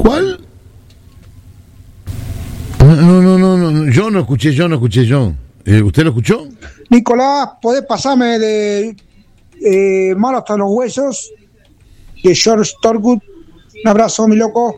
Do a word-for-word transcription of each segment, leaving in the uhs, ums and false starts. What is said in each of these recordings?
¿Cuál? No, no, no, no, no, yo no escuché, yo no escuché, yo. Eh, ¿Usted lo escuchó? Nicolás, ¿podés pasarme de eh, Malo hasta los huesos? De George Thorogood. Un abrazo, mi loco.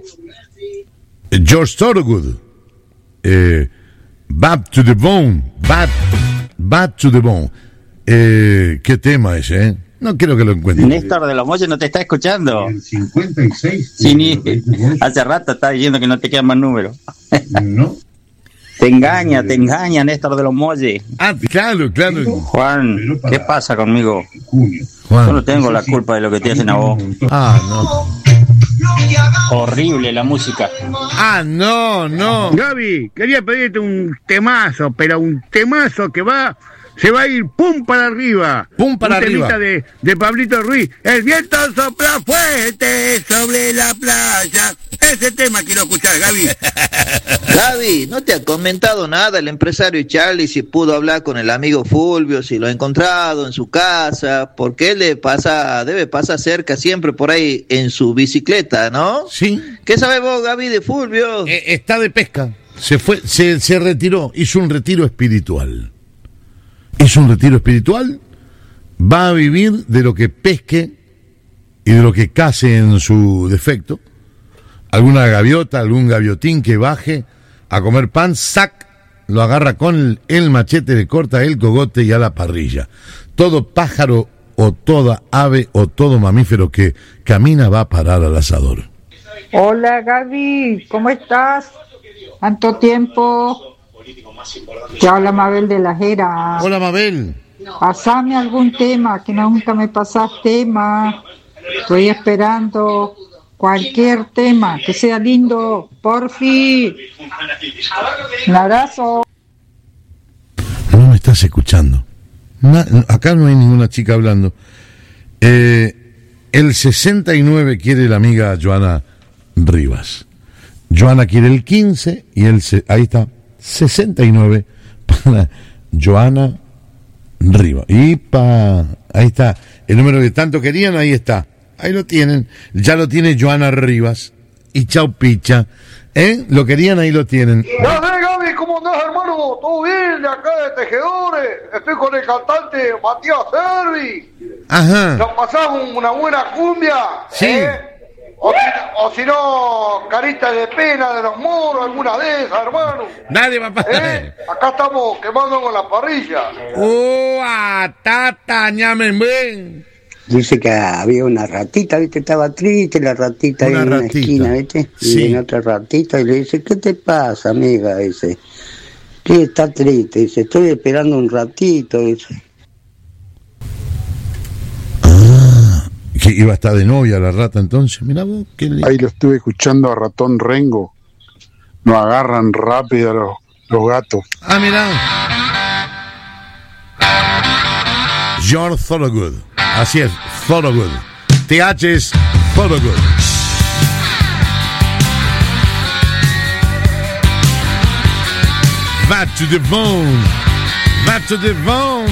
George Thorogood. Eh, Bad to the Bone. Bad, bad to the Bone. Eh, ¿Qué tema ese, eh? No quiero que lo encuentre. Néstor de los Molles no te está escuchando. El cincuenta y seis. Sí, ni, hace rato está diciendo que no te quedan más números. No. Te engaña, te engaña, Néstor de los Molles. Ah, claro, claro. Juan, ¿qué pasa conmigo? Juan. Yo no tengo la culpa de lo que te hacen a vos. Ah, no. Horrible la música. Ah, no, no. Gaby, quería pedirte un temazo, pero un temazo que va, se va a ir pum para arriba. Pum para un arriba. temita de, de Pablito Ruiz. El viento sopla fuerte sobre la playa. Ese tema quiero escuchar, Gaby. Gaby, ¿no te ha comentado nada el empresario Charlie si pudo hablar con el amigo Fulvio, si lo ha encontrado en su casa? Porque él le pasa, debe pasar cerca siempre por ahí en su bicicleta, ¿no? Sí. ¿Qué sabes vos, Gaby, de Fulvio? Eh, está de pesca. Se fue, se, se retiró, hizo un retiro espiritual. Hizo un retiro espiritual, va a vivir de lo que pesque y de lo que case en su defecto. Alguna gaviota, algún gaviotín que baje a comer pan, sac, lo agarra con el, el machete, le corta el cogote y a la parrilla. Todo pájaro o toda ave o todo mamífero que camina va a parar al asador. Hola Gaby, ¿cómo estás? ¿Tanto tiempo? Te habla Mabel de la Jera. Hola Mabel. Pasame algún tema, que nunca me pasás tema. Estoy esperando cualquier tema, que sea lindo, porfi. Un abrazo. No me estás escuchando. Na, acá no hay ninguna chica hablando. Eh, el sesenta y nueve quiere la amiga Joana Rivas. Joana quiere el quince y el se, ahí está, sesenta y nueve para Joana Rivas. Y pa, ahí está, el número que tanto querían, ahí está. Ahí lo tienen, ya lo tiene Joana Rivas y chau picha, ¿eh? Lo querían, ahí lo tienen. Ya sé, Gaby, ¿cómo andás, hermano? ¿Todo bien? De acá de Tejedores. Estoy con el cantante Matías Servi. Ajá. Nos pasamos una buena cumbia. Sí. ¿eh? O si, o si no, Carita de Pena de los Moros, alguna de esas, hermano. Dale, papá. ¿Eh? Acá estamos quemando con la parrilla. ¡Oh, tata, ñamen, ven! Dice que había una ratita, ¿viste? Estaba triste la ratita Una ahí en una ratita. esquina, ¿viste? Y Sí. viene otra ratita y le dice, ¿qué te pasa, amiga? Dice, ¿qué está triste? Dice, estoy esperando un ratito, dice. Ah, que iba a estar de novia la rata entonces. Mirá vos, qué lindo. Ahí lo estuve escuchando a Ratón Rengo. Nos agarran rápido los, los gatos. Ah, mirá. George Thorogood. Así es, Thorogood. T H es Thorogood. Back to the bone. Back to the bone.